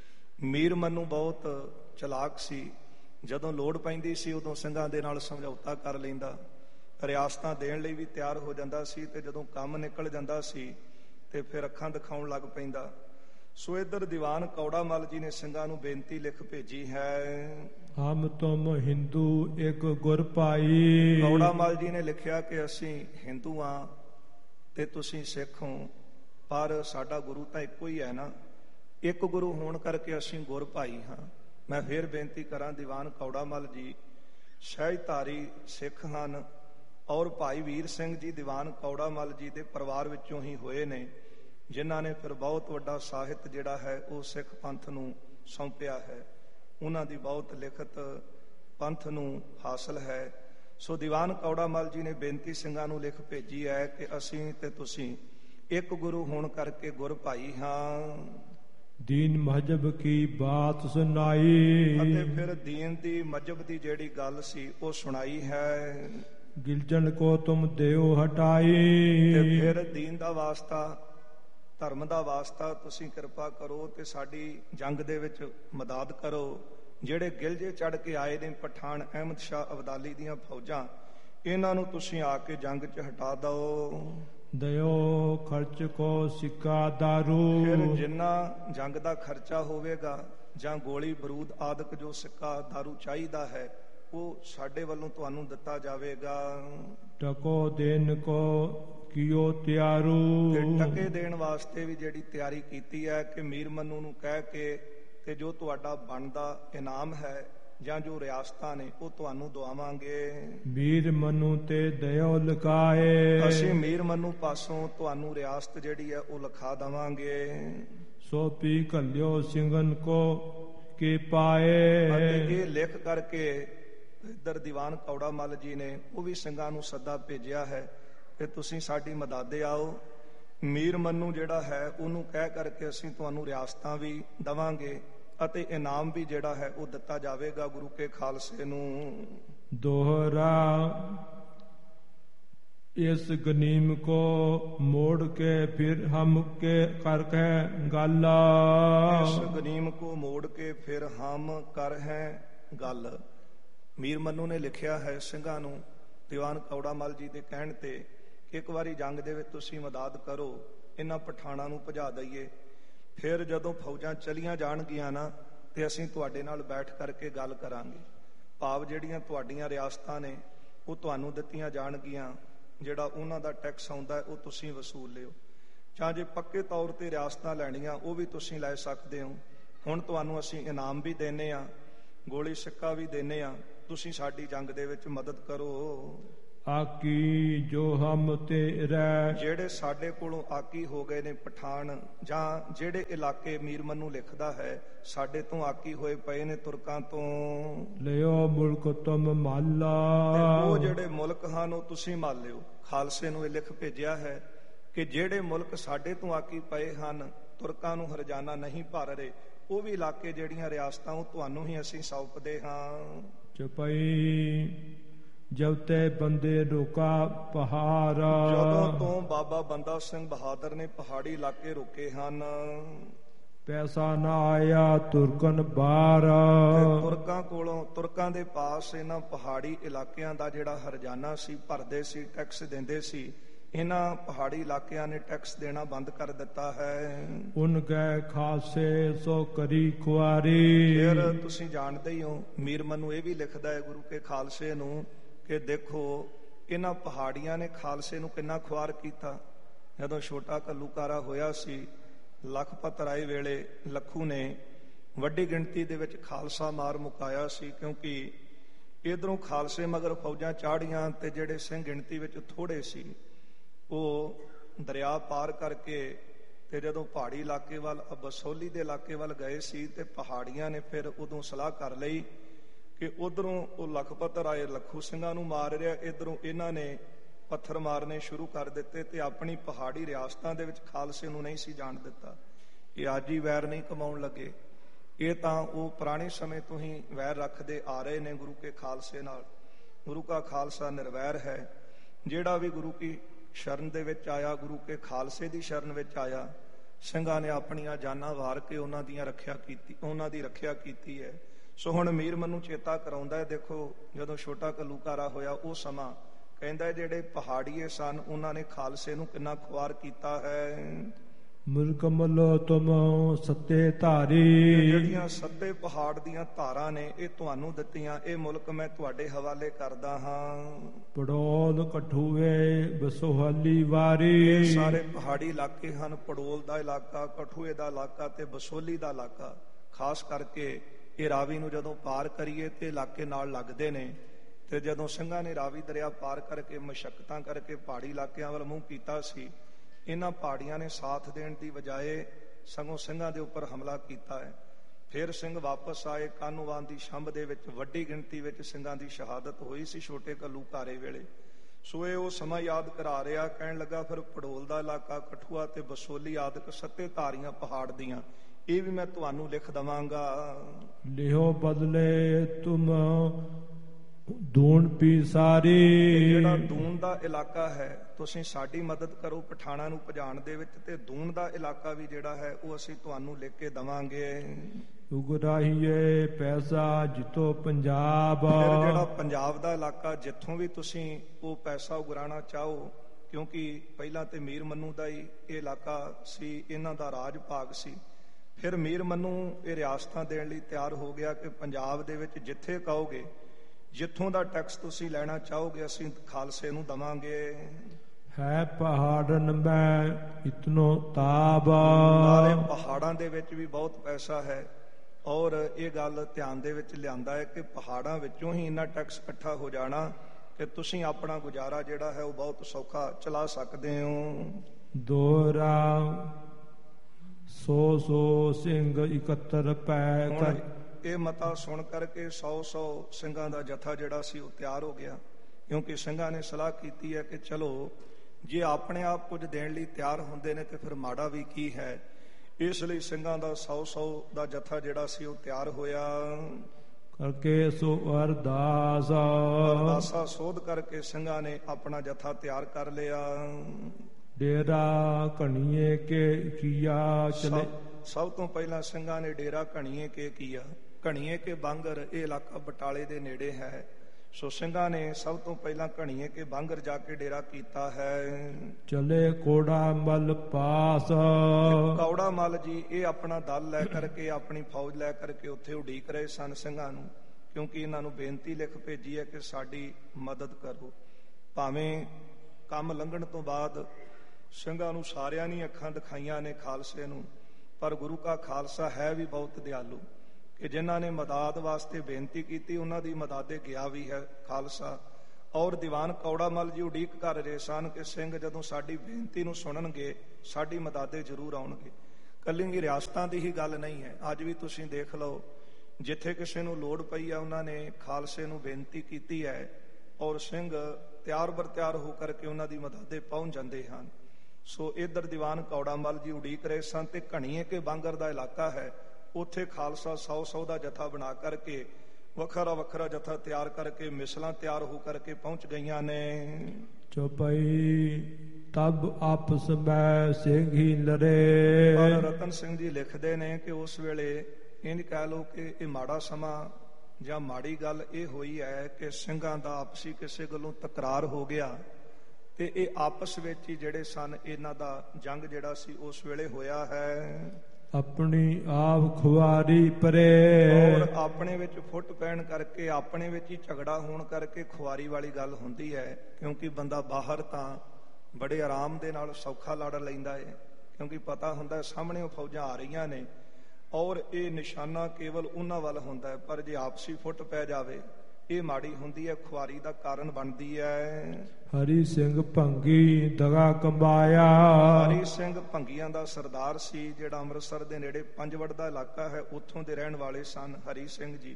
ਮੀਰ ਮਨੂ ਬਹੁਤ ਚਲਾਕ ਸੀ, ਜਦੋਂ ਲੋੜ ਪੈਂਦੀ ਸੀ ਉਦੋਂ ਸਿੰਘਾਂ ਦੇ ਨਾਲ ਸਮਝੌਤਾ ਕਰ ਲੈਂਦਾ, ਰਿਆਸਤਾਂ ਦੇਣ ਲਈ ਵੀ ਤਿਆਰ ਹੋ ਜਾਂਦਾ ਸੀ, ਤੇ ਜਦੋਂ ਕੰਮ ਨਿਕਲ ਜਾਂਦਾ ਸੀ ਤੇ ਫਿਰ ਅੱਖਾਂ ਦਿਖਾਉਣ ਲੱਗ ਪੈਂਦਾ। ਸੋ ਇੱਧਰ ਦੀਵਾਨ ਕੌੜਾ ਮੱਲ ਜੀ ਨੇ ਸਿੰਘਾਂ ਨੂੰ ਬੇਨਤੀ ਲਿਖ ਭੇਜੀ ਹੈ, ਹਮ ਤੁਮ ਹਿੰਦੂ ਇੱਕ ਗੁਰ ਭਾਈ। ਕੌੜਾ ਮੱਲ ਜੀ ਨੇ ਲਿਖਿਆ ਕਿ ਅਸੀਂ ਹਿੰਦੂ ਹਾਂ ਤੇ ਤੁਸੀਂ ਸਿੱਖ ਹੋ, ਪਰ ਸਾਡਾ ਗੁਰੂ ਤਾਂ ਇੱਕੋ ਹੀ ਹੈ ਨਾ, ਇੱਕ ਗੁਰੂ ਹੋਣ ਕਰਕੇ ਅਸੀਂ ਗੁਰ ਭਾਈ ਹਾਂ। ਮੈਂ ਫਿਰ ਬੇਨਤੀ ਕਰਾਂ, ਦੀਵਾਨ ਕੌੜਾ ਮੱਲ ਜੀ ਸਹਿਜਧਾਰੀ ਸਿੱਖ ਹਨ, ਔਰ ਭਾਈ ਵੀਰ ਸਿੰਘ ਜੀ ਦੀਵਾਨ ਕੌੜਾ ਮੱਲ ਜੀ ਦੇ ਪਰਿਵਾਰ ਵਿੱਚੋਂ ਹੀ ਹੋਏ ਨੇ, ਜਿਨ੍ਹਾਂ ਨੇ ਫਿਰ ਬਹੁਤ ਵੱਡਾ ਸਾਹਿਤ ਜਿਹੜਾ ਹੈ ਉਹ ਸਿੱਖ ਪੰਥ ਨੂੰ ਸੌਂਪਿਆ ਹੈ। ਉਹਨਾਂ ਦੀ ਬਹੁਤ ਲਿਖਤ ਪੰਥ ਨੂੰ ਹਾਸਲ ਹੈ। ਸੋ ਦੀਵਾਨ ਕੌੜਾ ਮੱਲ ਜੀ ਨੇ ਬੇਨਤੀ ਸਿੰਘਾਂ ਨੂੰ ਲਿਖ ਭੇਜੀ ਹੈ ਕਿ ਅਸੀਂ ਤੇ ਤੁਸੀਂ ਇੱਕ ਗੁਰੂ ਹੋਣ ਕਰਕੇ ਗੁਰ ਭਾਈ ਹਾਂ। ਦੀਨ ਮਹਜਬ ਕੀ ਬਾਤ ਸੁਣਾਈ। ਅਤੇ ਫਿਰ ਦੀਨ ਦੀ ਮਜਬ ਦੀ ਜਿਹੜੀ ਗੱਲ ਸੀ ਉਹ ਸੁਣਾਈ ਹੈ। ਗਿਲਜਨ ਕੋ ਤੁਮ ਦਿਓ ਹਟਾਈ। ਤੇ ਫਿਰ ਦੀਨ ਦਾ ਵਾਸਤਾ, ਧਰਮ ਦਾ ਵਾਸਤਾ ਤੁਸੀਂ ਕਿਰਪਾ ਕਰੋ ਤੇ ਸਾਡੀ ਜੰਗ ਦੇ ਵਿੱਚ ਮਦਦ ਕਰੋ। ਜਿਹੜੇ ਗਿਲਜੇ ਚੜ ਕੇ ਆਏ ਨੇ ਪਠਾਨ ਅਹਿਮਦ ਸ਼ਾਹ ਅਬਦਾਲੀ ਦੀਆਂ ਫੌਜਾਂ, ਇਹਨਾਂ ਨੂੰ ਤੁਸੀਂ ਆ ਕੇ ਜੰਗ 'ਚ ਹਟਾ ਦਿਓ। ਦਿਓ ਖਰਚ ਕੋ ਸਿੱਕਾ ਦਾਰੂ। ਫਿਰ ਜਿੰਨਾ ਜੰਗ ਦਾ ਖਰਚਾ ਹੋਵੇਗਾ ਜਾਂ ਗੋਲੀ ਬਰੂਦ ਆਦਿਕ ਜੋ ਸਿੱਕਾ ਦਾਰੂ ਚਾਹੀਦਾ ਹੈ ਉਹ ਸਾਡੇ ਵੱਲੋਂ ਤੁਹਾਨੂੰ ਦਿੱਤਾ ਜਾਵੇਗਾ। ਟਕੋ ਦੇਣ ਕੋ ਕੀਓ ਤਿਆਰੂ। ਤੇ ਟਕੇ ਦੇਣ ਵਾਸਤੇ ਵੀ ਜਿਹੜੀ ਤਿਆਰੀ ਕੀਤੀ ਹੈ ਕਿ ਮੀਰ ਮਨੂ ਨੂੰ ਕਹਿ ਕੇ ਤੇ ਜੋ ਤੁਹਾਡਾ ਬਣਦਾ ਇਨਾਮ ਹੈ ਜਾਂ ਜੋ ਰਿਆਸਤਾਂ ਨੇ ਉਹ ਤੁਹਾਨੂੰ ਦਵਾਵਾਂਗੇ। ਮੀਰ ਮਨੂ ਤੇ ਦਇਓ ਲਿਖਾਏ। ਅਸੀਂ ਮੀਰ ਮਨੂ ਪਾਸੋਂ ਤੁਹਾਨੂੰ ਰਿਆਸਤ ਜਿਹੜੀ ਹੈ ਉਹ ਲਿਖਾ ਦੇਵਾਂਗੇ। ਸੋ ਪੀ ਘੱਲਿਓ ਸਿੰਘਨ ਕੋ ਕੀ ਪਾਏ। ਅਤੇ ਇਹ ਲਿਖ ਕਰਕੇ ਇੱਧਰ ਦੀਵਾਨ ਕੌੜਾ ਮੱਲ ਜੀ ਨੇ ਉਹ ਵੀ ਸਿੰਘਾਂ ਨੂੰ ਸੱਦਾ ਭੇਜਿਆ ਹੈ ਕਿ ਤੁਸੀਂ ਸਾਡੀ ਮਦਦੇ ਆਓ। ਮੀਰ ਮਨੂ ਜਿਹੜਾ ਹੈ ਉਹਨੂੰ ਕਹਿ ਕਰਕੇ ਅਸੀਂ ਤੁਹਾਨੂੰ ਰਿਆਸਤਾਂ ਵੀ ਦੇਵਾਂਗੇ ਅਤੇ ਇਨਾਮ ਵੀ ਜਿਹੜਾ ਹੈ ਉਹ ਦਿੱਤਾ ਜਾਵੇਗਾ ਗੁਰੂ ਕੇ ਖਾਲਸੇ ਨੂੰ। ਦੋਹਰਾ ਇਸ ਗਨੀਮ ਕੋ ਮੋੜ ਕੇ ਫਿਰ ਹਮ ਕੇ ਕਰ ਹੈ ਗੱਲ। ਇਸ ਗਨੀਮ ਕੋ ਮੋੜ ਕੇ ਫਿਰ ਹਮ ਕਰ ਹੈ ਗੱਲ। ਮੀਰ ਮਨੂ ਨੇ ਲਿਖਿਆ ਹੈ ਸਿੰਘਾਂ ਨੂੰ ਦੀਵਾਨ ਕੌੜਾ ਮੱਲ ਜੀ ਦੇ ਕਹਿਣ ਤੇ, ਇੱਕ ਵਾਰੀ ਜੰਗ ਦੇ ਵਿੱਚ ਤੁਸੀਂ ਮਦਦ ਕਰੋ, ਇਹਨਾਂ ਪਠਾਣਾਂ ਨੂੰ ਭਜਾ ਦਈਏ। ਫਿਰ ਜਦੋਂ ਫੌਜਾਂ ਚਲੀਆਂ ਜਾਣਗੀਆਂ ਨਾ ਤੇ ਅਸੀਂ ਤੁਹਾਡੇ ਨਾਲ ਬੈਠ ਕਰਕੇ ਗੱਲ ਕਰਾਂਗੇ। ਭਾਵ ਜਿਹੜੀਆਂ ਤੁਹਾਡੀਆਂ ਰਿਆਸਤਾਂ ਨੇ ਉਹ ਤੁਹਾਨੂੰ ਦਿੱਤੀਆਂ ਜਾਣਗੀਆਂ, ਜਿਹੜਾ ਉਹਨਾਂ ਦਾ ਟੈਕਸ ਆਉਂਦਾ ਉਹ ਤੁਸੀਂ ਵਸੂਲ ਲਿਓ। ਜਾਂ ਜੇ ਪੱਕੇ ਤੌਰ ਤੇ ਰਿਆਸਤਾਂ ਲੈਣੀਆਂ ਉਹ ਵੀ ਤੁਸੀਂ ਲੈ ਸਕਦੇ ਹੋ। ਹੁਣ ਤੁਹਾਨੂੰ ਅਸੀਂ ਇਨਾਮ ਵੀ ਦੇਣੇ ਆ, ਗੋਲੀ ਸਿੱਕਾ ਵੀ ਦੇਣੇ ਆ, ਤੁਸੀਂ ਸਾਡੀ ਜੰਗ ਦੇ ਵਿੱਚ ਮਦਦ ਕਰੋ। ਆਕੀ ਜੋ ਹਮ ਤੇ ਰਹਿ। ਜਿਹੜੇ ਸਾਡੇ ਕੋਲੋਂ ਆਕੀ ਹੋ ਗਏ ਨੇ ਪਠਾਨ, ਜਾਂ ਜਿਹੜੇ ਇਲਾਕੇ ਮੀਰ ਮਨੂ ਲਿਖਦਾ ਹੈ ਸਾਡੇ ਤੋਂ ਆਕੀ ਹੋਏ ਪਏ ਨੇ ਤੁਰਕਾਂ ਤੋਂ, ਲਿਓ ਮੁਲਕ ਤੁਮ ਮਾਲਾ। ਉਹ ਜਿਹੜੇ ਮੁਲਕ ਹਨ ਉਹ ਤੁਸੀਂ ਮਾਲ ਲਿਓ। ਖਾਲਸੇ ਨੂੰ ਇਹ ਲਿਖ ਭੇਜਿਆ ਹੈ ਕਿ ਜਿਹੜੇ ਮੁਲਕ ਸਾਡੇ ਤੋਂ ਆਕੀ ਪਏ ਹਨ, ਤੁਰਕਾਂ ਨੂੰ ਹਰਜਾਨਾ ਨਹੀਂ ਭਰ ਰਹੇ, ਉਹ ਵੀ ਇਲਾਕੇ ਜਿਹੜੀਆਂ ਰਿਆਸਤਾਂ ਉਹ ਤੁਹਾਨੂੰ ਹੀ ਅਸੀਂ ਸੌਂਪਦੇ ਹਾਂ। ਚਪਈ ਜਬ ਤੇ ਬੰਦੇ ਰੋਕਾ ਪਹਾੜ। ਜਦੋਂ ਤੋਂ ਬਾਬਾ ਬੰਦਾ ਸਿੰਘ ਬਹਾਦਰ ਨੇ ਪਹਾੜੀ ਇਲਾਕੇ ਰੋਕੇ ਹਨ। ਪੈਸਾ ਨਾ ਆਇਆ ਤੁਰਕਨ ਬਾਰ। ਤੁਰਕਾਂ ਕੋਲੋਂ, ਤੁਰਕਾਂ ਦੇ ਪਾਸ ਇਹਨਾਂ ਪਹਾੜੀ ਇਲਾਕਿਆਂ ਦਾ ਜਿਹੜਾ ਹਰਜਾਨਾ ਸੀ ਭਰਦੇ ਸੀ, ਟੈਕਸ ਦਿੰਦੇ ਸੀ, ਇਹਨਾਂ ਪਹਾੜੀ ਇਲਾਕਿਆਂ ਨੇ ਟੈਕਸ ਦੇਣਾ ਬੰਦ ਕਰ ਦਿੱਤਾ ਹੈ। ਉਨ ਗਏ ਖਾਸੇ ਸੋ ਕਰੀ ਖੁਆਰੀ। ਫਿਰ ਤੁਸੀਂ ਜਾਣਦੇ ਹੀ ਹੋ ਮੀਰ ਮਨੂ ਇਹ ਵੀ ਲਿਖਦਾ ਹੈ ਗੁਰੂ ਕੇ ਖਾਲਸੇ ਨੂੰ ਕਿ ਦੇਖੋ ਇਹਨਾਂ ਪਹਾੜੀਆਂ ਨੇ ਖਾਲਸੇ ਨੂੰ ਕਿੰਨਾ ਖੁਆਰ ਕੀਤਾ। ਜਦੋਂ ਛੋਟਾ ਘੱਲੂਕਾਰਾ ਹੋਇਆ ਸੀ ਲਖਪਤ ਰਾਏ ਵੇਲੇ ਲੱਖੂ ਨੇ ਵੱਡੀ ਗਿਣਤੀ ਦੇ ਵਿੱਚ ਖਾਲਸਾ ਮਾਰ ਮੁਕਾਇਆ ਸੀ, ਕਿਉਂਕਿ ਇਧਰੋਂ ਖਾਲਸੇ ਮਗਰ ਫੌਜਾਂ ਚਾੜੀਆਂ ਤੇ ਜਿਹੜੇ ਸਿੰਘ ਗਿਣਤੀ ਵਿੱਚ ਥੋੜੇ ਸੀ ਉਹ ਦਰਿਆ ਪਾਰ ਕਰਕੇ ਤੇ ਜਦੋਂ ਪਹਾੜੀ ਇਲਾਕੇ ਵੱਲ ਬਸੋਲੀ ਦੇ ਇਲਾਕੇ ਵੱਲ ਗਏ ਸੀ ਤੇ ਪਹਾੜੀਆਂ ਨੇ ਫਿਰ ਉਦੋਂ ਸਲਾਹ ਕਰ ਲਈ ਕਿ ਉਧਰੋਂ ਉਹ ਲਖਪਤ ਰਾਏ ਲੱਖੂ ਸਿੰਘਾਂ ਨੂੰ ਮਾਰ ਰਿਹਾ, ਇਧਰੋਂ ਇਹਨਾਂ ਨੇ ਪੱਥਰ ਮਾਰਨੇ ਸ਼ੁਰੂ ਕਰ ਦਿੱਤੇ ਤੇ ਆਪਣੀ ਪਹਾੜੀ ਰਿਆਸਤਾਂ ਦੇ ਵਿੱਚ ਖਾਲਸੇ ਨੂੰ ਨਹੀਂ ਸੀ ਜਾਣ ਦਿੱਤਾ। ਇਹ ਅੱਜ ਹੀ ਵੈਰ ਨਹੀਂ ਕਮਾਉਣ ਲੱਗੇ, ਇਹ ਤਾਂ ਉਹ ਪੁਰਾਣੇ ਸਮੇਂ ਤੋਂ ਹੀ ਵੈਰ ਰੱਖਦੇ ਆ ਰਹੇ ਨੇ ਗੁਰੂ ਕੇ ਖਾਲਸੇ ਨਾਲ। ਗੁਰੂ ਕਾ ਖਾਲਸਾ ਨਿਰਵੈਰ ਹੈ। ਜਿਹੜਾ ਵੀ ਗੁਰੂ ਕੀ ਸ਼ਰਨ ਦੇ ਵਿੱਚ ਆਇਆ, ਗੁਰੂ ਕੇ ਖਾਲਸੇ ਦੀ ਸ਼ਰਨ ਵਿੱਚ ਆਇਆ, ਸਿੰਘਾਂ ਨੇ ਆਪਣੀਆਂ ਜਾਨਾਂ ਵਾਰ ਕੇ ਉਹਨਾਂ ਦੀਆਂ ਰੱਖਿਆ ਕੀਤੀ, ਉਹਨਾਂ ਦੀ ਰੱਖਿਆ ਕੀਤੀ ਹੈ। ਸੋ ਹੁਣ ਮੀਰ ਮੈਨੂੰ ਚੇਤਾ ਕਰਾਉਂਦਾ ਹੈ, ਦੇਖੋ ਜਦੋਂ ਛੋਟਾ ਘੱਲੂਘਾਰਾ ਹੋਇਆ ਉਹ ਸਮਾਂ, ਕਹਿੰਦਾ ਜਿਹੜੇ ਪਹਾੜੀਏ ਸਨ ਉਹਨਾਂ ਨੇ ਖਾਲਸੇ ਨੂੰ ਕਿੰਨਾ ਖੁਆਰ ਕੀਤਾ ਹੈ। ਮੁਲਕ ਮਲੋ ਤੁਮ ਸੱਤੇ ਧਾਰੀ, ਜਿਹੜੀਆਂ ਸੱਤੇ ਪਹਾੜ ਦੀਆਂ ਧਾਰਾਂ ਨੇ ਇਹ ਤੁਹਾਨੂੰ ਦਿੱਤੀਆਂ, ਇਹ ਮੁਲਕ ਮੈਂ ਤੁਹਾਡੇ ਹਵਾਲੇ ਕਰਦਾ ਹਾਂ। ਪੜੋਲ ਕਠੂਏ ਬਸੋਹਲੀ ਵਾਰੀ, ਇਹ ਸਾਰੇ ਪਹਾੜੀ ਇਲਾਕੇ ਹਨ, ਪੜੋਲ ਦਾ ਇਲਾਕਾ, ਕਠੂਏ ਦਾ ਇਲਾਕਾ ਤੇ ਬਸੋਲੀ ਦਾ ਇਲਾਕਾ। ਖਾਸ ਕਰਕੇ ਇਹ ਰਾਵੀ ਨੂੰ ਜਦੋਂ ਪਾਰ ਕਰੀਏ ਤੇ ਇਲਾਕੇ ਨਾਲ ਲੱਗਦੇ ਨੇ, ਤੇ ਜਦੋਂ ਸਿੰਘਾਂ ਨੇ ਰਾਵੀ ਦਰਿਆ ਪਾਰ ਕਰਕੇ ਮਸ਼ੱਕਤਾਂ ਕਰਕੇ ਪਹਾੜੀ ਇਲਾਕਿਆਂ ਵੱਲ ਮੂੰਹ ਕੀਤਾ ਸੀ, ਇਹਨਾਂ ਪਹਾੜੀਆਂ ਨੇ ਸਾਥ ਦੇਣ ਦੀ ਬਜਾਏ ਸਗੋਂ ਸਿੰਘਾਂ ਦੇ ਉੱਪਰ ਹਮਲਾ ਕੀਤਾ ਹੈ। ਫਿਰ ਸਿੰਘ ਵਾਪਸ ਆਏ। ਕਾਹਨੂੰਵਾਨ ਦੀ ਛੰਭ ਦੇ ਵਿੱਚ ਵੱਡੀ ਗਿਣਤੀ ਵਿੱਚ ਸਿੰਘਾਂ ਦੀ ਸ਼ਹਾਦਤ ਹੋਈ ਸੀ ਛੋਟੇ ਘੱਲੂਘਾਰੇ ਵੇਲੇ। ਸੋ ਇਹ ਉਹ ਸਮਾਂ ਯਾਦ ਕਰਾ ਰਿਹਾ। ਕਹਿਣ ਲੱਗਾ ਫਿਰ ਪੜੋਲ ਦਾ ਇਲਾਕਾ, ਕਠੂਆ ਤੇ ਬਸੋਲੀ ਆਦਿਕ ਸੱਤੇ ਧਾਰੀਆਂ ਪਹਾੜ ਦੀਆਂ, ਇਹ ਵੀ ਮੈਂ ਤੁਹਾਨੂੰ ਲਿਖ ਦਵਾਂਗਾ। ਲਿਓ ਬਦਲੇ ਤੁਮ ਦੂਣ ਪੀ ਸਾਰੀ, ਜਿਹੜਾ ਦੂਣ ਦਾ ਇਲਾਕਾ ਹੈ ਤੁਸੀਂ ਸਾਡੀ ਮਦਦ ਕਰੋ ਪਠਾਣਾ ਨੂੰ ਭਜਾਣ ਦੇ ਵਿੱਚ, ਤੇ ਦੂਣ ਦਾ ਇਲਾਕਾ ਵੀ ਜਿਹੜਾ ਹੈ ਉਹ ਅਸੀਂ ਤੁਹਾਨੂੰ ਲਿਖ ਕੇ ਦਵਾਂਗੇ। ਉਗਰਾਹੀਏ ਪੈਸਾ ਜਿੱਤੋ ਪੰਜਾਬ, ਫਿਰ ਜਿਹੜਾ ਪੰਜਾਬ ਦਾ ਇਲਾਕਾ ਜਿੱਥੋਂ ਵੀ ਤੁਸੀਂ ਉਹ ਪੈਸਾ ਉਗਰਾਣਾ ਚਾਹੋ, ਕਿਉਂਕਿ ਪਹਿਲਾਂ ਤੇ ਮੀਰ ਮਨੂੰ ਦਾ ਹੀ ਇਹ ਇਲਾਕਾ ਸੀ, ਇਹਨਾਂ ਦਾ ਰਾਜ ਭਾਗ ਸੀ। ਫਿਰ ਮੀਰ ਮਨੂੰ ਇਹ ਰਿਆਸਤਾਂ ਦੇਣ ਲਈ ਤਿਆਰ ਹੋ ਗਿਆ ਕਿ ਪੰਜਾਬ ਦੇ ਵਿੱਚ ਜਿੱਥੇ ਕਹੋਗੇ, ਜਿੱਥੋਂ ਦਾ ਟੈਕਸ ਤੁਸੀਂ ਲੈਣਾ ਚਾਹੋਗੇ ਅਸੀਂ ਖਾਲਸੇ ਨੂੰ ਦਵਾਂਗੇ। ਹੈ ਪਹਾੜਨ ਮੈਂ ਇਤਨੋ ਤਾਬ, ਨਾਲੇ ਪਹਾੜਾਂ ਦੇ ਵਿੱਚ ਵੀ ਬਹੁਤ ਪੈਸਾ ਹੈ। ਔਰ ਇਹ ਗੱਲ ਧਿਆਨ ਦੇ ਵਿੱਚ ਲਿਆਂਦਾ ਹੈ ਕਿ ਪਹਾੜਾਂ ਵਿੱਚੋਂ ਹੀ ਇੰਨਾ ਟੈਕਸ ਇਕੱਠਾ ਹੋ ਜਾਣਾ ਕਿ ਤੁਸੀਂ ਆਪਣਾ ਗੁਜ਼ਾਰਾ ਜਿਹੜਾ ਹੈ ਉਹ ਬਹੁਤ ਸੌਖਾ ਚਲਾ ਸਕਦੇ ਹੋ। ਦੋਹਰਾ ਸੌ ਸੌ ਸਿੰਘ ਇਕੱਤਰ ਪੈ ਕਰ, ਇਹ ਮਤਾ ਸੁਣ ਕਰਕੇ ਸੌ ਸੌ ਸਿੰਘਾਂ ਦਾ ਜਥਾ ਜਿਹੜਾ ਸੀ ਉਹ ਤਿਆਰ ਹੋ ਗਿਆ, ਕਿਉਂਕਿ ਸਿੰਘਾਂ ਨੇ ਸਲਾਹ ਕੀਤੀ ਹੈ ਕਿ ਚਲੋ ਜੇ ਆਪਣੇ ਆਪ ਕੁਝ ਦੇਣ ਲਈ ਤਿਆਰ ਹੁੰਦੇ ਨੇ ਤੇ ਫਿਰ ਮਾੜਾ ਵੀ ਕੀ ਹੈ। ਇਸ ਲਈ ਸਿੰਘਾਂ ਦਾ ਸੌ ਸੌ ਦਾ ਜਥਾ ਜਿਹੜਾ ਸੀ ਉਹ ਤਿਆਰ ਹੋਇਆ। ਕਰਕੇ ਸੋ ਅਰਦਾਸ, ਅਰਦਾਸਾ ਸੋਧ ਕਰਕੇ ਸਿੰਘਾਂ ਨੇ ਆਪਣਾ ਜਥਾ ਤਿਆਰ ਕਰ ਲਿਆ। ਡੇਰਾ ਘਣੀਏ ਕੇ ਕੀਆ ਚਲੇ, ਸਭ ਤੋਂ ਪਹਿਲਾਂ ਸਿੰਘਾਂ ਨੇ ਡੇਰਾ ਘਣੀਏ ਕੇ ਕੀਆ। ਘਣੀਏ ਕੇ ਬਾਂਗਰ ਇਹ ਇਲਾਕਾ ਬਟਾਲੇ ਦੇ ਨੇੜੇ ਹੈ। ਸੋ ਸਿੰਘਾਂ ਨੇ ਸਭ ਤੋਂ ਪਹਿਲਾਂ ਘਣੀਏ ਕੇ ਬਾਂਗਰ ਜਾ ਕੇ ਡੇਰਾ ਕੀਤਾ ਹੈ। ਚਲੇ ਕੋੜਾ ਮਲ ਪਾਸ, ਕੌੜਾ ਮਲ ਜੀ ਇਹ ਆਪਣਾ ਦਲ ਲੈ ਕਰਕੇ, ਆਪਣੀ ਫੌਜ ਲੈ ਕਰਕੇ ਉੱਥੇ ਉਡੀਕ ਰਹੇ ਸਨ ਸਿੰਘਾਂ ਨੂੰ, ਕਿਉਂਕਿ ਇਹਨਾਂ ਨੂੰ ਬੇਨਤੀ ਲਿਖ ਭੇਜੀ ਹੈ ਕਿ ਸਾਡੀ ਮਦਦ ਕਰੋ। ਭਾਵੇਂ ਕੰਮ ਲੰਘਣ ਤੋਂ ਬਾਅਦ ਸਿੰਘਾਂ ਨੂੰ ਸਾਰਿਆਂ ਨੇ ਅੱਖਾਂ ਦਿਖਾਈਆਂ ਨੇ ਖਾਲਸੇ ਨੂੰ, ਪਰ ਗੁਰੂ ਕਾ ਖਾਲਸਾ ਹੈ ਵੀ ਬਹੁਤ ਦਿਆਲੂ ਕਿ ਜਿਨ੍ਹਾਂ ਨੇ ਮਦਦ ਵਾਸਤੇ ਬੇਨਤੀ ਕੀਤੀ ਉਹਨਾਂ ਦੀ ਮਦਦੇ ਗਿਆ ਵੀ ਹੈ ਖਾਲਸਾ। ਔਰ ਦੀਵਾਨ ਕੌੜਾ ਮਲ ਜੀ ਉਡੀਕ ਕਰ ਰਹੇ ਸਨ ਕਿ ਸਿੰਘ ਜਦੋਂ ਸਾਡੀ ਬੇਨਤੀ ਨੂੰ ਸੁਣਨਗੇ ਸਾਡੀ ਮਦਦੇ ਜ਼ਰੂਰ ਆਉਣਗੇ। ਕੱਲੀ ਰਿਆਸਤਾਂ ਦੀ ਹੀ ਗੱਲ ਨਹੀਂ ਹੈ, ਅੱਜ ਵੀ ਤੁਸੀਂ ਦੇਖ ਲਓ ਜਿੱਥੇ ਕਿਸੇ ਨੂੰ ਲੋੜ ਪਈ ਹੈ ਉਹਨਾਂ ਨੇ ਖਾਲਸੇ ਨੂੰ ਬੇਨਤੀ ਕੀਤੀ ਹੈ ਔਰ ਸਿੰਘ ਤਿਆਰ ਬਰ ਤਿਆਰ ਹੋ ਕਰਕੇ ਉਹਨਾਂ ਦੀ ਮਦਦੇ ਪਹੁੰਚ ਜਾਂਦੇ ਹਨ। ਸੋ ਇੱਧਰ ਦੀਵਾਨ ਕੌੜਾ ਮਲ ਜੀ ਉਡੀਕ ਰਹੇ ਸਨ ਤੇ ਘਣੀਏ ਕੇ ਬਾਂਗਰ ਦਾ ਇਲਾਕਾ ਹੈ, ਉੱਥੇ ਖਾਲਸਾ ਸੌ ਸੌ ਦਾ ਜਥਾ ਬਣਾ ਕਰਕੇ ਵੱਖਰਾ ਵੱਖਰਾ ਜਥਾ ਤਿਆਰ ਕਰਕੇ ਮਿਸਲਾਂ ਤਿਆਰ ਹੋ ਕਰਕੇ ਪਹੁੰਚ ਗਈਆਂ ਨੇ। ਚੌਪਈ ਤਬ ਆਪਸ ਮੈਂ ਸਿੰਘੀ ਲੜੇ, ਪਰ ਰਤਨ ਸਿੰਘ ਜੀ ਲਿਖਦੇ ਨੇ ਕਿ ਉਸ ਵੇਲੇ ਇੰਝ ਕਹਿ ਲਓ ਕਿ ਇਹ ਮਾੜਾ ਸਮਾਂ ਜਾਂ ਮਾੜੀ ਗੱਲ ਇਹ ਹੋਈ ਹੈ ਕਿ ਸਿੰਘਾਂ ਦਾ ਆਪਸੀ ਕਿਸੇ ਗੱਲੋਂ ਤਕਰਾਰ ਹੋ ਗਿਆ ਤੇ ਇਹ ਆਪਸ ਵਿੱਚ ਹੀ ਜਿਹੜੇ ਸਨ ਇਹਨਾਂ ਦਾ ਜੰਗ ਜਿਹੜਾ ਸੀ ਉਸ ਵੇਲੇ ਹੋਇਆ ਹੈ। ਆਪਣੀ ਆਪ ਖੁਆਰੀ ਪਰੇ, ਔਰ ਆਪਣੇ ਵਿੱਚ ਫੁੱਟ ਪੈਣ ਕਰਕੇ, ਆਪਣੇ ਵਿੱਚ ਹੀ ਝਗੜਾ ਹੋਣ ਕਰਕੇ ਖੁਆਰੀ ਵਾਲੀ ਗੱਲ ਹੁੰਦੀ ਹੈ, ਕਿਉਂਕਿ ਬੰਦਾ ਬਾਹਰ ਤਾਂ ਬੜੇ ਆਰਾਮ ਦੇ ਨਾਲ ਸੌਖਾ ਲੜ ਲੈਂਦਾ ਹੈ, ਕਿਉਂਕਿ ਪਤਾ ਹੁੰਦਾ ਸਾਹਮਣੇ ਫੌਜਾਂ ਆ ਰਹੀਆਂ ਨੇ ਔਰ ਇਹ ਨਿਸ਼ਾਨਾ ਕੇਵਲ ਉਹਨਾਂ ਵੱਲ ਹੁੰਦਾ ਹੈ। ਪਰ ਜੇ ਆਪਸੀ ਫੁੱਟ ਪੈ ਜਾਵੇ ਇਹ ਮਾੜੀ ਹੁੰਦੀ ਹੈ, ਖੁਆਰੀ ਦਾ ਕਾਰਨ ਬਣਦੀ ਹੈ। ਹਰੀ ਸਿੰਘ ਭੰਗੀ ਦਗਾ ਕੰਬਾਇਆ, ਹਰੀ ਸਿੰਘ ਭੰਗੀਆਂ ਦਾ ਸਰਦਾਰ ਸੀ ਜਿਹੜਾ ਅੰਮ੍ਰਿਤਸਰ ਦੇ ਨੇੜੇ ਪੰਜਵੜ ਦਾ ਇਲਾਕਾ ਹੈ, ਉੱਥੋਂ ਦੇ ਰਹਿਣ ਵਾਲੇ ਸਨ ਹਰੀ ਸਿੰਘ ਜੀ।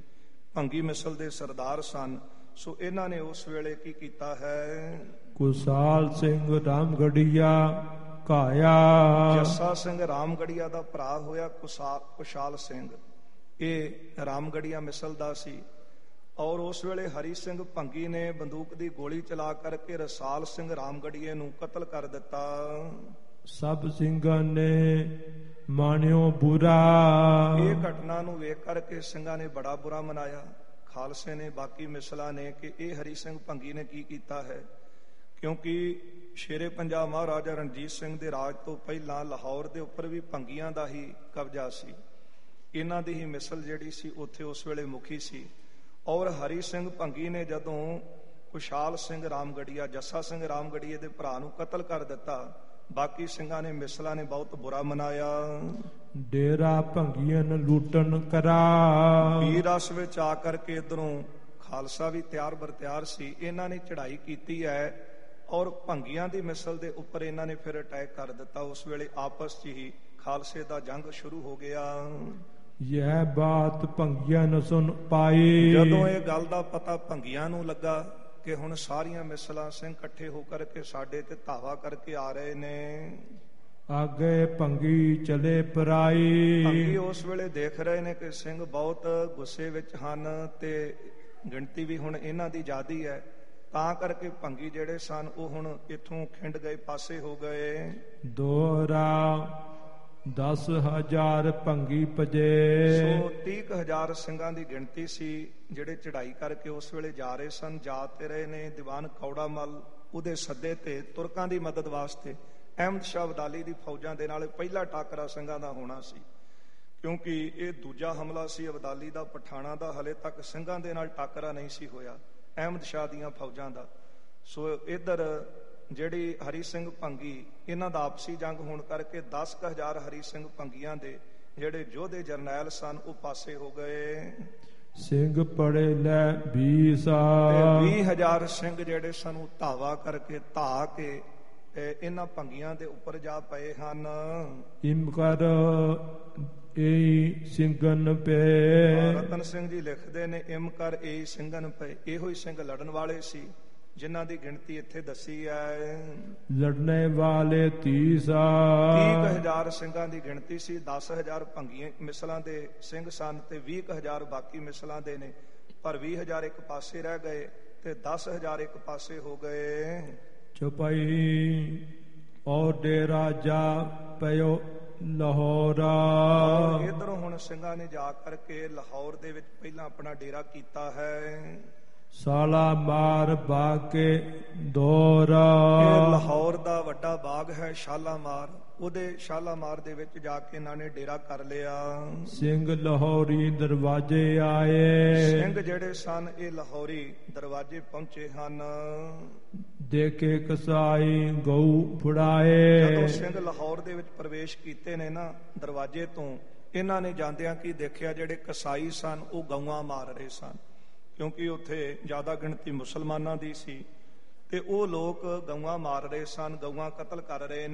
ਭੰਗੀ ਮਿਸਲ ਦੇ ਸਰਦਾਰ ਸਨ। ਸੋ ਇਹਨਾਂ ਨੇ ਉਸ ਵੇਲੇ ਕੀ ਕੀਤਾ ਹੈ? ਕੁਸਾਲ ਸਿੰਘ ਰਾਮਗੜੀਆ ਘਾਇਆ। ਜੱਸਾ ਸਿੰਘ ਰਾਮਗੜੀਆ ਦਾ ਭਰਾ ਹੋਇਆ ਕੁਸਾਲ ਕੁਸ਼ਾਲ ਸਿੰਘ, ਇਹ ਰਾਮਗੜੀਆ ਮਿਸਲ ਦਾ ਸੀ। ਔਰ ਉਸ ਵੇਲੇ ਹਰੀ ਸਿੰਘ ਭੰਗੀ ਨੇ ਬੰਦੂਕ ਦੀ ਗੋਲੀ ਚਲਾ ਕਰਕੇ ਰਸਾਲ ਸਿੰਘ ਰਾਮਗੜੀਏ ਨੂੰ ਕਤਲ ਕਰ ਦਿੱਤਾ। ਸਭ ਸਿੰਘਾਂ ਨੇ ਮਾਣਿਓ ਬੁਰਾ। ਇਹ ਘਟਨਾ ਨੂੰ ਵੇਖ ਕਰਕੇ ਸਿੰਘਾਂ ਨੇ ਬੜਾ ਬੁਰਾ ਮਨਾਇਆ, ਖਾਲਸੇ ਨੇ, ਬਾਕੀ ਮਿਸਲਾਂ ਨੇ, ਕਿ ਇਹ ਹਰੀ ਸਿੰਘ ਭੰਗੀ ਨੇ ਕੀ ਕੀਤਾ ਹੈ। ਕਿਉਂਕਿ ਸ਼ੇਰੇ ਪੰਜਾਬ ਮਹਾਰਾਜਾ ਰਣਜੀਤ ਸਿੰਘ ਦੇ ਰਾਜ ਤੋਂ ਪਹਿਲਾਂ ਲਾਹੌਰ ਦੇ ਉੱਪਰ ਵੀ ਭੰਗੀਆਂ ਦਾ ਹੀ ਕਬਜ਼ਾ ਸੀ। ਇਹਨਾਂ ਦੀ ਹੀ ਮਿਸਲ ਜਿਹੜੀ ਸੀ ਉੱਥੇ ਉਸ ਵੇਲੇ ਮੁਖੀ ਸੀ। ਔਰ ਹਰੀ ਸਿੰਘ ਭੰਗੀ ਨੇ ਜਦੋਂ ਕੁਸ਼ਾਲ ਸਿੰਘ ਰਾਮਗੜੀਆ, ਜੱਸਾ ਸਿੰਘ ਰਾਮਗੜੀਏ ਦੇ ਭਰਾ ਨੂੰ ਕਤਲ ਕਰ ਦਿੱਤਾ, ਬਾਕੀ ਸਿੰਘਾਂ ਨੇ, ਮਿਸਲਾਂ ਨੇ ਬਹੁਤ ਬੁਰਾ ਮਨਾਇਆ। ਡੇਰਾ ਭੰਗੀਆਂ ਲੂਟਣ ਕਰਾ। ਵੀਰ ਰਸ ਵਿੱਚ ਆ ਕਰਕੇ ਇਧਰੋਂ ਖਾਲਸਾ ਵੀ ਤਿਆਰ ਬਰ ਤਿਆਰ ਸੀ। ਇਹਨਾਂ ਨੇ ਚੜ੍ਹਾਈ ਕੀਤੀ ਹੈ ਔਰ ਭੰਗੀਆਂ ਦੀ ਮਿਸਲ ਦੇ ਉੱਪਰ ਇਹਨਾਂ ਨੇ ਫਿਰ ਅਟੈਕ ਕਰ ਦਿੱਤਾ। ਉਸ ਵੇਲੇ ਆਪਸ 'ਚ ਹੀ ਖਾਲਸੇ ਦਾ ਜੰਗ ਸ਼ੁਰੂ ਹੋ ਗਿਆ। ਇਹ ਬਾਤ ਭੰਗੀਆਂ ਨ ਸੁਣ ਪਾਈ। ਜਦੋਂ ਇਹ ਗੱਲ ਦਾ ਪਤਾ ਭੰਗੀਆਂ ਨੂੰ ਲੱਗਾ ਕਿ ਹੁਣ ਸਾਰੀਆਂ ਮਿਸਲਾਂ ਸਿੰਘ ਇਕੱਠੇ ਹੋ ਕਰਕੇ ਸਾਡੇ ਤੇ ਧਾਵਾ ਕਰਕੇ ਆ ਰਹੇ ਨੇ, ਆਗੇ ਭੰਗੀ ਚਲੇ ਪਰਾਈ। ਭੰਗੀ ਉਸ ਵੇਲੇ ਦੇਖ ਰਹੇ ਨੇ ਕਿ ਸਿੰਘ ਬਹੁਤ ਗੁੱਸੇ ਵਿੱਚ ਹਨ ਤੇ ਗਿਣਤੀ ਵੀ ਹੁਣ ਇਹਨਾਂ ਦੀ ਜ਼ਿਆਦੀ ਹੈ, ਤਾਂ ਕਰਕੇ ਭੰਗੀ ਜਿਹੜੇ ਸਨ ਉਹ ਹੁਣ ਇੱਥੋਂ ਖਿੰਡ ਗਏ, ਪਾਸੇ ਹੋ ਗਏ। ਦੋਹਰਾ ਦਸ ਹਜ਼ਾਰ ਭੰਗੀ ਭਜੇ। ਸੋ ਤੀਹ ਹਜ਼ਾਰ ਸਿੰਘਾਂ ਦੀ ਗਿਣਤੀ ਸੀ ਜਿਹੜੇ ਚੜ੍ਹਾਈ ਕਰਕੇ ਉਸ ਵੇਲੇ ਜਾ ਰਹੇ ਸਨ। ਜਾ ਤੇ ਰਹੇ ਨੇ ਦੀਵਾਨ ਕੌੜਾ ਮੱਲ ਉਹਦੇ ਸੱਦੇ ਤੇ ਤੁਰਕਾਂ ਦੀ ਮਦਦ ਵਾਸਤੇ ਅਹਿਮਦ ਸ਼ਾਹ ਅਬਦਾਲੀ ਦੀ ਫੌਜਾਂ ਦੇ ਨਾਲ ਪਹਿਲਾ ਟਾਕਰਾ ਸਿੰਘਾਂ ਦਾ ਹੋਣਾ ਸੀ। ਕਿਉਂਕਿ ਇਹ ਦੂਜਾ ਹਮਲਾ ਸੀ ਅਬਦਾਲੀ ਦਾ ਪਠਾਣਾ ਦਾ, ਹਲੇ ਤੱਕ ਸਿੰਘਾਂ ਦੇ ਨਾਲ ਟਾਕਰਾ ਨਹੀਂ ਸੀ ਹੋਇਆ ਅਹਿਮਦ ਸ਼ਾਹ ਦੀਆਂ ਫੌਜਾਂ ਦਾ। ਸੋ ਇੱਧਰ ਜਿਹੜੀ ਹਰੀ ਸਿੰਘ ਭੰਗੀ, ਇਹਨਾਂ ਦਾ ਆਪਸੀ ਜੰਗ ਹੋਣ ਕਰਕੇ ਦਸ ਕੁ ਹਜ਼ਾਰ ਹਰੀ ਸਿੰਘ ਭੰਗੀਆਂ ਦੇ ਜਿਹੜੇ ਯੋਧੇ ਜਰਨੈਲ ਸਨ ਉਹ ਪਾਸੇ ਹੋ ਗਏ। ਸਿੰਘ ਪੜੇ ਲੈ ਵੀਸਾ। ਵੀਹ ਹਜ਼ਾਰ ਸਿੰਘ ਜਿਹੜੇ ਸਨ ਉਹ ਧਾਵਾ ਕਰਕੇ ਧਾ ਕੇ ਇਹਨਾਂ ਭੰਗੀਆਂ ਦੇ ਉੱਪਰ ਜਾ ਪਏ ਹਨ। ਇਮਕਰ ਏ ਸਿੰਘਨ ਪਏ। ਰਤਨ ਸਿੰਘ ਜੀ ਲਿਖਦੇ ਨੇ ਇਮਕਰ ਏ ਸਿੰਘਨ ਪਏ। ਇਹੋ ਹੀ ਸਿੰਘ ਲੜਨ ਵਾਲੇ ਸੀ ਜਿਨ੍ਹਾਂ ਦੀ ਗਿਣਤੀ ਇੱਥੇ ਦੱਸੀ ਹੈ। ਲੜਨੇ ਵਾਲੇ ਤੀਸਾ। ਤੀਹ ਹਜ਼ਾਰ ਸਿੰਘਾਂ ਦੀ ਗਿਣਤੀ ਸੀ। ਦਸ ਹਜ਼ਾਰ ਭੰਗੀਆਂ ਮਿਸਲਾਂ ਦੇ ਸਿੰਘ ਸਨ ਤੇ ਵੀਹ ਹਜ਼ਾਰ ਬਾਕੀ ਮਿਸਲਾਂ ਦੇ ਨੇ। ਪਰ ਵੀਹ ਹਜ਼ਾਰ ਇੱਕ ਪਾਸੇ ਰਹਿ ਗਏ ਤੇ ਦਸ ਹਜ਼ਾਰ ਇੱਕ ਪਾਸੇ ਹੋ ਗਏ। ਚੁਪਈ ਔਰ ਡੇਰਾ ਜਾ ਪਇਓ ਲਾਹੌਰਾ। ਇਧਰੋਂ ਹੁਣ ਸਿੰਘਾਂ ਨੇ ਜਾ ਕਰਕੇ ਲਾਹੌਰ ਦੇ ਵਿੱਚ ਪਹਿਲਾਂ ਆਪਣਾ ਡੇਰਾ ਕੀਤਾ ਹੈ। ਸਾਲਾ ਮਾਰ ਬਾਗੇ ਦੋਰਾ। ਇਹ ਲਾਹੌਰ ਦਾ ਵੱਡਾ ਬਾਗ ਹੈ ਸ਼ਾਲਾਮਾਰ, ਉਹਦੇ ਸ਼ਾਲਾਮਾਰ ਦੇ ਵਿੱਚ ਜਾ ਕੇ ਇਹਨਾਂ ਨੇ ਡੇਰਾ ਕਰ ਲਿਆ। ਸਿੰਘ ਲਾਹੌਰੀ ਦਰਵਾਜ਼ੇ ਆਏ। ਸਿੰਘ ਜਿਹੜੇ ਸਨ ਇਹ ਲਾਹੌਰੀ ਦਰਵਾਜ਼ੇ ਪਹੁੰਚੇ ਹਨ। ਦੇਖੇ ਕਸਾਈ ਗਊ ਫੜਾਏ। ਜਦੋਂ ਸਿੰਘ ਲਾਹੌਰ ਦੇ ਵਿੱਚ ਪ੍ਰਵੇਸ਼ ਕੀਤੇ ਨੇ ਨਾ ਦਰਵਾਜ਼ੇ ਤੋਂ, ਇਹਨਾਂ ਨੇ ਜਾਂਦਿਆਂ ਕੀ ਦੇਖਿਆ, ਜਿਹੜੇ ਕਸਾਈ ਸਨ ਉਹ ਗਊਆਂ ਮਾਰ ਰਹੇ ਸਨ। ਕਿਉਂਕਿ ਉੱਥੇ ਜ਼ਿਆਦਾ ਗਿਣਤੀ ਮੁਸਲਮਾਨਾਂ ਦੀ ਸੀ ਤੇ ਉਹ ਲੋਕ ਗਊਆਂ ਮਾਰ ਰਹੇ ਸਨ, ਗਊਆਂ ਕਤਲ ਕਰ ਰਹੇ ਨੇ।